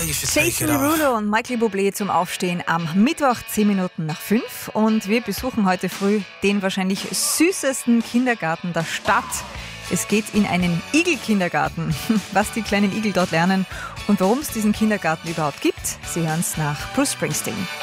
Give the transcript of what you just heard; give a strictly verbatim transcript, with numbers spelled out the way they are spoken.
Jason Derulo und Michael Bublé zum Aufstehen am Mittwoch, zehn Minuten nach fünf. Und wir besuchen heute früh den wahrscheinlich süßesten Kindergarten der Stadt. Es geht in einen Igel-Kindergarten. Was die kleinen Igel dort lernen und warum es diesen Kindergarten überhaupt gibt, Sie hören es nach Bruce Springsteen.